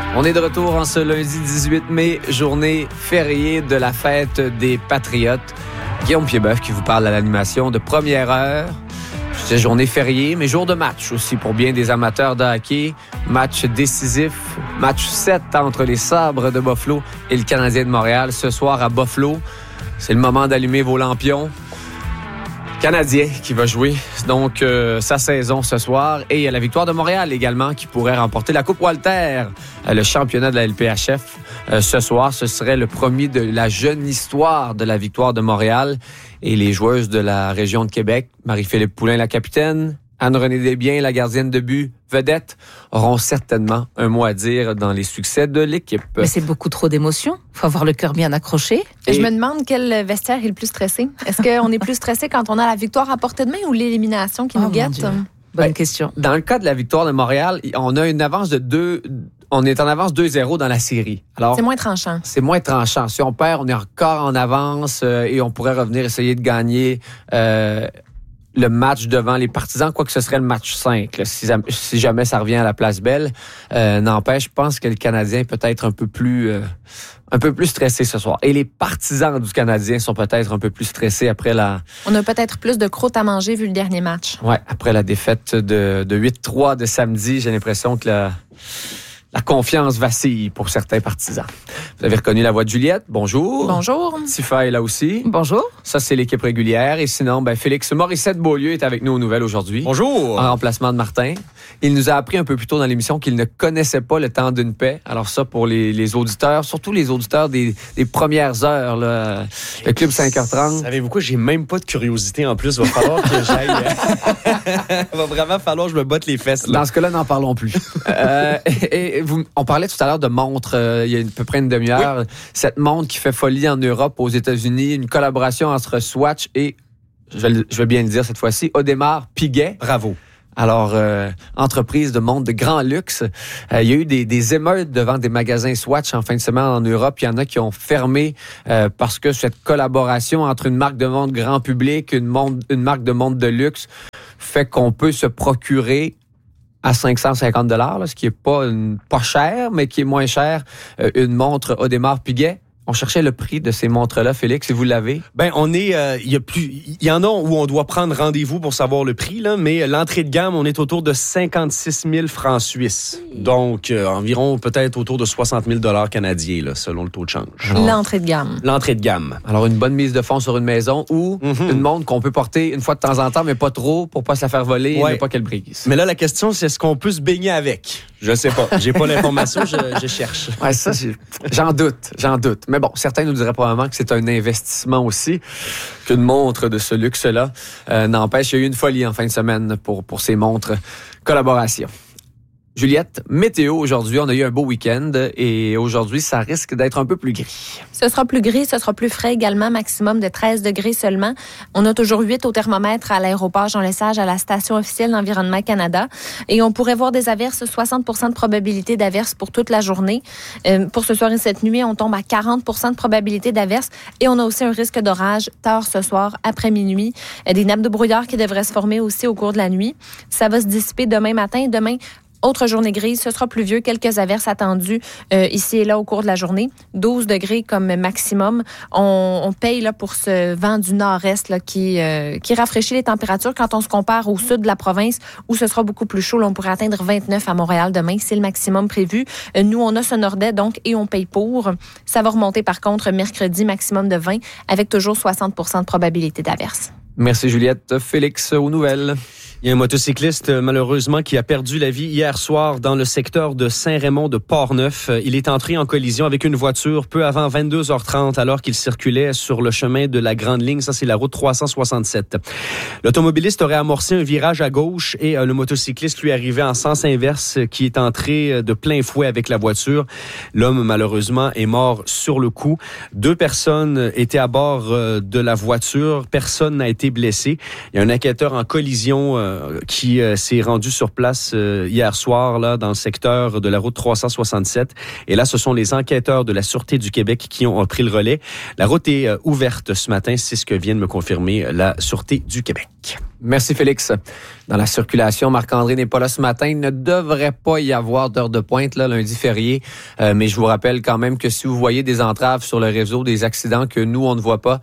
On est de retour en ce lundi 18 mai, journée fériée de la fête des Patriotes. Guillaume Piedboeuf qui vous parle à l'animation de première heure. C'est journée fériée, mais jour de match aussi pour bien des amateurs de hockey. Match décisif, match 7 entre les Sabres de Buffalo et le Canadien de Montréal ce soir à Buffalo. C'est le moment d'allumer vos lampions. Canadien qui va jouer donc sa saison ce soir. Et il y a la victoire de Montréal également qui pourrait remporter la Coupe Walter, le championnat de la LPHF. Ce soir, ce serait le premier de la jeune histoire de la victoire de Montréal. Et les joueuses de la région de Québec, Marie-Philippe Poulin, la capitaine, Anne-Renée Desbiens, la gardienne de but vedette, auront certainement un mot à dire dans les succès de l'équipe. Mais c'est beaucoup trop d'émotions. Il faut avoir le cœur bien accroché. Et je me demande quel vestiaire est le plus stressé. Est-ce qu'on est plus stressé quand on a la victoire à portée de main ou l'élimination qui nous guette? Bonne question. Dans le cas de la victoire de Montréal, on a une avance de 2... On est en avance 2-0 dans la série. Alors, c'est moins tranchant. C'est moins tranchant. Si on perd, on est encore en avance et on pourrait revenir essayer de gagner le match devant les Partisans, quoique ce serait le match 5, là, si jamais ça revient à la Place Belle. N'empêche, je pense que le Canadien est peut-être un peu plus stressé ce soir. Et les Partisans du Canadien sont peut-être un peu plus stressés après la... On a peut-être plus de croûte à manger vu le dernier match. Ouais, après la défaite de 8-3 de samedi, j'ai l'impression que la confiance vacille pour certains partisans. Vous avez reconnu la voix de Juliette. Bonjour. Bonjour. Tifa est là aussi. Bonjour. Ça, c'est l'équipe régulière. Et sinon, Félix Morissette-Beaulieu est avec nous aux nouvelles aujourd'hui. Bonjour. En remplacement de Martin. Il nous a appris un peu plus tôt dans l'émission qu'il ne connaissait pas le temps d'une paix. Alors ça, pour les auditeurs, surtout les auditeurs des premières heures, là, le Club 5h30. Savez-vous quoi? J'ai même pas de curiosité en plus. Va falloir que j'aille... Va vraiment falloir que je me botte les fesses. Là. Dans ce cas-là, n'en parlons plus. On parlait tout à l'heure de montres il y a à peu près une demi-heure. Oui. Cette montre qui fait folie en Europe, aux États-Unis, une collaboration entre Swatch et, je vais bien le dire cette fois-ci, Audemars Piguet. Bravo. Alors, entreprise de montres de grand luxe. Il y a eu des émeutes devant des magasins Swatch en fin de semaine en Europe. Il y en a qui ont fermé parce que cette collaboration entre une marque de montre grand public, une marque de montre de luxe, fait qu'on peut se procurer à 550 $, ce qui est pas cher, mais qui est moins cher, une montre Audemars Piguet. On cherchait le prix de ces montres-là, Félix, si vous l'avez. Il y en a où on doit prendre rendez-vous pour savoir le prix, là, mais l'entrée de gamme, on est autour de 56 000 francs suisses. Donc, environ peut-être autour de 60 000 $ canadiens, là, selon le taux de change. Alors, l'entrée de gamme. L'entrée de gamme. Alors, une bonne mise de fonds sur une maison ou une montre qu'on peut porter une fois de temps en temps, mais pas trop, pour pas se la faire voler et ne pas qu'elle brise. Mais là, la question, c'est est-ce qu'on peut se baigner avec? Je sais pas. J'ai pas l'information, je cherche. Ouais, ça, j'en doute. Mais bon, certains nous diraient probablement que c'est un investissement aussi, qu'une montre de ce luxe-là. N'empêche, il y a eu une folie en fin de semaine pour ces montres collaboration. Juliette, météo aujourd'hui, on a eu un beau week-end et aujourd'hui, ça risque d'être un peu plus gris. Ce sera plus gris, ce sera plus frais également, maximum de 13 degrés seulement. On a toujours 8 au thermomètre à l'aéroport Jean-Lesage, à la station officielle d'Environnement Canada. Et on pourrait voir des averses, 60% de probabilité d'averses pour toute la journée. Pour ce soir et cette nuit, on tombe à 40% de probabilité d'averses et on a aussi un risque d'orage tard ce soir, après minuit. Des nappes de brouillard qui devraient se former aussi au cours de la nuit. Ça va se dissiper demain matin. Demain, autre journée grise, ce sera pluvieux, quelques averses attendues ici et là au cours de la journée. 12 degrés comme maximum. On paye là pour ce vent du nord-est là, qui rafraîchit les températures quand on se compare au sud de la province où ce sera beaucoup plus chaud. Là, on pourrait atteindre 29 à Montréal demain, c'est le maximum prévu. Nous, on a ce nordais donc et on paye pour. Ça va remonter par contre mercredi, maximum de 20 avec toujours 60% de probabilité d'averse. Merci Juliette. Félix, aux nouvelles. Il y a un motocycliste, malheureusement, qui a perdu la vie hier soir dans le secteur de Saint-Raymond de Port-Neuf. Il est entré en collision avec une voiture peu avant 22h30 alors qu'il circulait sur le chemin de la Grande Ligne. Ça, c'est la route 367. L'automobiliste aurait amorcé un virage à gauche et le motocycliste lui arrivait en sens inverse qui est entré de plein fouet avec la voiture. L'homme, malheureusement, est mort sur le coup. 2 personnes étaient à bord de la voiture. Personne n'a été blessé. Il y a un enquêteur en collision qui s'est rendu sur place hier soir là dans le secteur de la route 367. Et là, ce sont les enquêteurs de la Sûreté du Québec qui ont pris le relais. La route est ouverte ce matin, c'est ce que vient de me confirmer la Sûreté du Québec. Merci Félix. Dans la circulation, Marc-André n'est pas là ce matin. Il ne devrait pas y avoir d'heure de pointe, là, lundi férié. Mais je vous rappelle quand même que si vous voyez des entraves sur le réseau, des accidents que nous, on ne voit pas,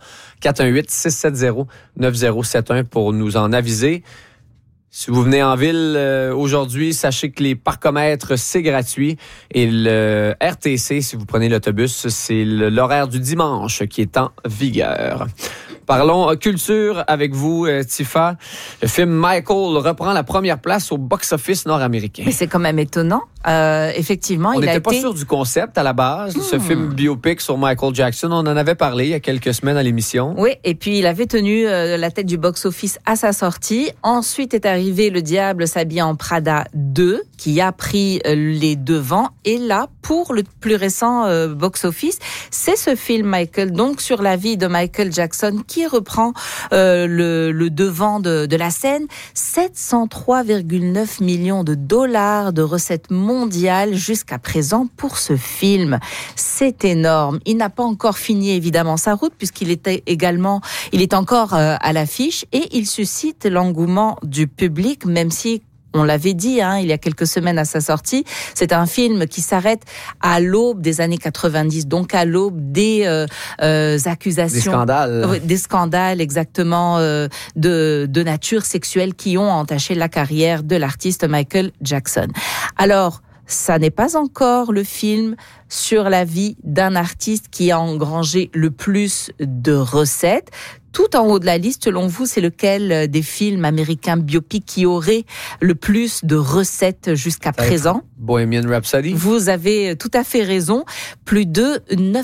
418-670-9071 pour nous en aviser. Si vous venez en ville aujourd'hui, sachez que les parcomètres, c'est gratuit. Et le RTC, si vous prenez l'autobus, c'est l'horaire du dimanche qui est en vigueur. Parlons culture avec vous, Tifa. Le film Michael reprend la première place au box-office nord-américain. Mais c'est quand même étonnant. Effectivement, on n'était pas sûr du concept à la base. Ce film biopic sur Michael Jackson, on en avait parlé il y a quelques semaines à l'émission. Oui, et puis il avait tenu la tête du box-office à sa sortie. Ensuite est arrivé Le Diable s'habille en Prada 2, qui a pris les devants. Et là, pour le plus récent box-office, c'est ce film Michael, donc sur la vie de Michael Jackson, qui reprend le devant de la scène. 703,9 millions de dollars de recettes mondiales jusqu'à présent pour ce film. C'est énorme. Il n'a pas encore fini évidemment sa route puisqu'il est encore à l'affiche et il suscite l'engouement du public, même si on l'avait dit, il y a quelques semaines à sa sortie, c'est un film qui s'arrête à l'aube des années 90, donc à l'aube des accusations. Des scandales, exactement, de nature sexuelle qui ont entaché la carrière de l'artiste Michael Jackson. Alors, ça n'est pas encore le film sur la vie d'un artiste qui a engrangé le plus de recettes. Tout en haut de la liste, selon vous, c'est lequel des films américains biopics qui aurait le plus de recettes jusqu'à présent? Bohemian Rhapsody. Vous avez tout à fait raison. Plus de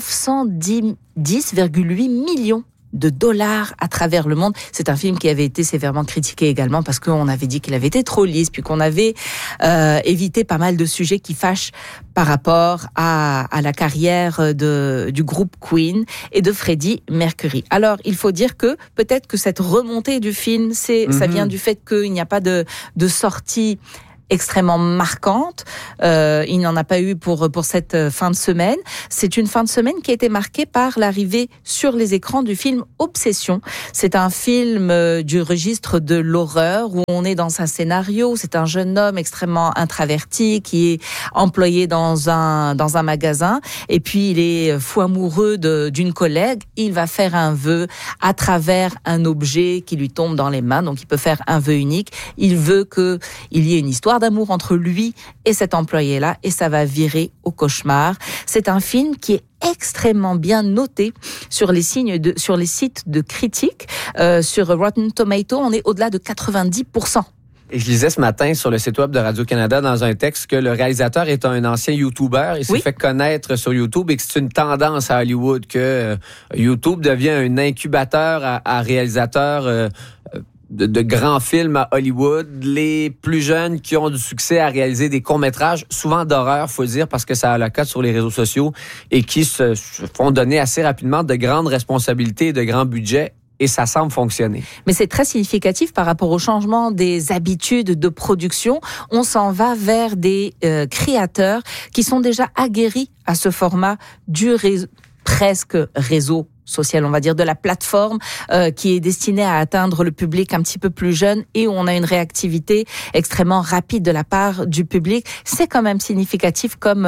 910,8 millions de dollars à travers le monde. C'est un film qui avait été sévèrement critiqué également parce qu'on avait dit qu'il avait été trop lisse, puis qu'on avait évité pas mal de sujets qui fâchent par rapport à la carrière du groupe Queen et de Freddie Mercury. Alors, il faut dire que peut-être que cette remontée du film, ça vient du fait qu'il n'y a pas de sortie extrêmement marquante. Il n'y en a pas eu pour cette fin de semaine. C'est une fin de semaine qui a été marquée par l'arrivée sur les écrans du film Obsession. C'est un film du registre de l'horreur où on est dans un scénario. C'est un jeune homme extrêmement introverti qui est employé dans un magasin et puis il est fou amoureux d'une collègue. Il va faire un vœu à travers un objet qui lui tombe dans les mains. Donc il peut faire un vœu unique. Il veut qu'il y ait une histoire d'amour entre lui et cet employé-là, et ça va virer au cauchemar. C'est un film qui est extrêmement bien noté sur les sites de critiques. Sur Rotten Tomatoes, on est au-delà de 90%. Et je lisais ce matin sur le site web de Radio-Canada dans un texte que le réalisateur est un ancien YouTuber. Il s'est fait connaître sur YouTube et que c'est une tendance à Hollywood que YouTube devient un incubateur à réalisateurs de grands films à Hollywood. Les plus jeunes qui ont du succès à réaliser des courts-métrages, souvent d'horreur, faut dire, parce que ça a la cote sur les réseaux sociaux, et qui se font donner assez rapidement de grandes responsabilités et de grands budgets. Et ça semble fonctionner. Mais c'est très significatif par rapport au changement des habitudes de production. On s'en va vers des créateurs qui sont déjà aguerris à ce format du presque réseau social, on va dire, de la plateforme qui est destinée à atteindre le public un petit peu plus jeune et où on a une réactivité extrêmement rapide de la part du public. C'est quand même significatif comme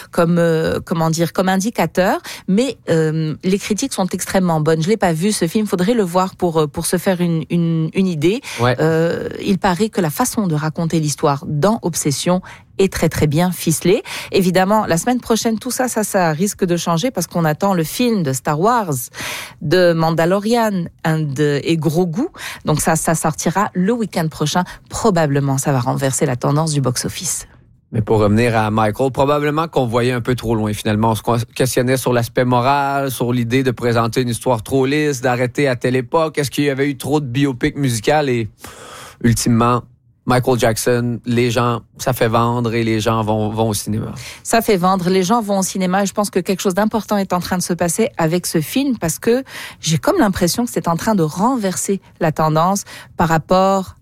indicateur, mais les critiques sont extrêmement bonnes. Je l'ai pas vu ce film, faudrait le voir pour se faire une idée. Ouais. Il paraît que la façon de raconter l'histoire dans Obsession est très très bien ficelé. Évidemment, la semaine prochaine, tout ça risque de changer parce qu'on attend le film de Star Wars, de Mandalorian et Grogu. Donc ça sortira le week-end prochain. Probablement, ça va renverser la tendance du box-office. Mais pour revenir à Michael, probablement qu'on voyait un peu trop loin finalement. On se questionnait sur l'aspect moral, sur l'idée de présenter une histoire trop lisse, d'arrêter à telle époque. Est-ce qu'il y avait eu trop de biopic musical et ultimement, Michael Jackson, les gens, ça fait vendre et les gens vont au cinéma. Ça fait vendre, les gens vont au cinéma et je pense que quelque chose d'important est en train de se passer avec ce film parce que j'ai comme l'impression que c'est en train de renverser la tendance par rapport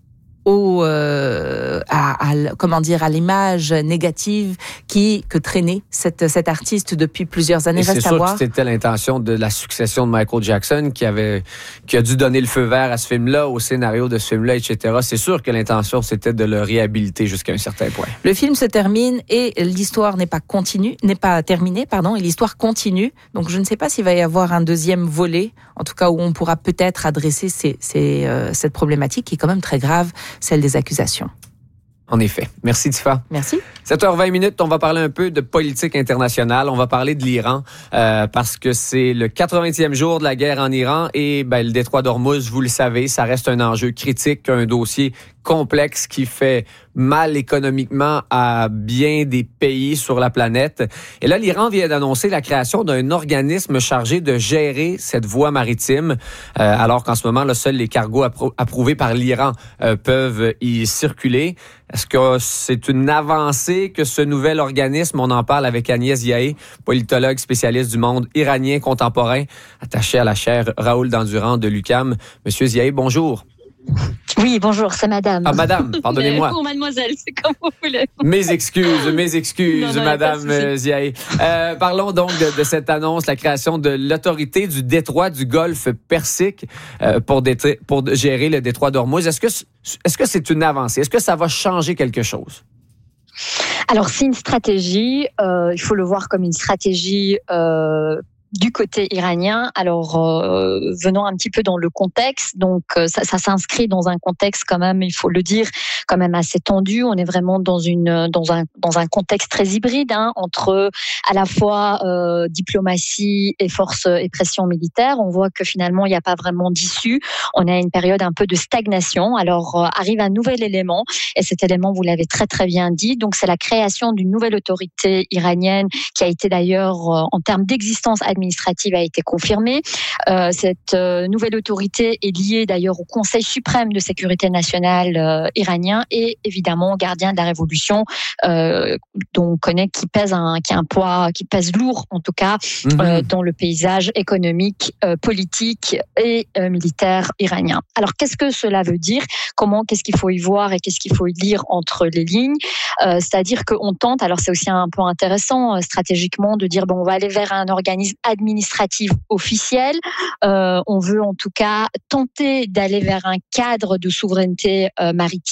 à l'image négative que traînait cet artiste depuis plusieurs années. Et c'est sûr que c'était l'intention de la succession de Michael Jackson qui a dû donner le feu vert à ce film-là, au scénario de ce film-là, etc. C'est sûr que l'intention, c'était de le réhabiliter jusqu'à un certain point. Le film se termine et l'histoire n'est pas terminée, et l'histoire continue. Donc, je ne sais pas s'il va y avoir un deuxième volet, en tout cas où on pourra peut-être adresser cette problématique qui est quand même très grave, celle des accusations. En effet. Merci, Tifa. Merci. 7h20, on va parler un peu de politique internationale. On va parler de l'Iran parce que c'est le 80e jour de la guerre en Iran et le détroit d'Ormuz, vous le savez, ça reste un enjeu critique, un dossier complexe qui fait mal économiquement à bien des pays sur la planète. Et là, l'Iran vient d'annoncer la création d'un organisme chargé de gérer cette voie maritime, alors qu'en ce moment, là, seuls les cargos approuvés par l'Iran peuvent y circuler. Est-ce que c'est une avancée que ce nouvel organisme, on en parle avec Agnès Ziaé, politologue spécialiste du monde iranien contemporain, attaché à la chaire Raoul Dandurand de l'UQAM. Monsieur Ziaé, bonjour. Oui, bonjour, c'est madame. Ah, madame, pardonnez-moi. Ou mademoiselle, c'est comme vous voulez. Mes excuses, non, madame Ziaé. Parlons donc de cette annonce, la création de l'autorité du détroit du Golfe Persique pour gérer le détroit d'Ormuz. Est-ce que c'est une avancée? Est-ce que ça va changer quelque chose? Alors, c'est une stratégie, il faut le voir comme une stratégie du côté iranien. Alors, venons un petit peu dans le contexte. Donc, ça s'inscrit dans un contexte quand même, il faut le dire, quand même assez tendu. On est vraiment dans un contexte très hybride, entre à la fois diplomatie et force et pression militaire. On voit que finalement, il n'y a pas vraiment d'issue. On a une période un peu de stagnation. Alors, arrive un nouvel élément, et cet élément, vous l'avez très très bien dit. Donc, c'est la création d'une nouvelle autorité iranienne qui a été d'ailleurs, en termes d'existence administrative, a été confirmée. Cette nouvelle autorité est liée d'ailleurs au Conseil suprême de sécurité nationale iranien et évidemment au gardien de la révolution, dont on connaît qui pèse lourd en tout cas dans le paysage économique, politique et militaire iranien. Alors qu'est-ce que cela veut dire? Qu'est-ce qu'il faut y voir et qu'est-ce qu'il faut y lire entre les lignes? C'est-à-dire qu'on tente, alors c'est aussi un peu intéressant stratégiquement de dire on va aller vers un organisme administratif officiel. On veut en tout cas tenter d'aller vers un cadre de souveraineté maritime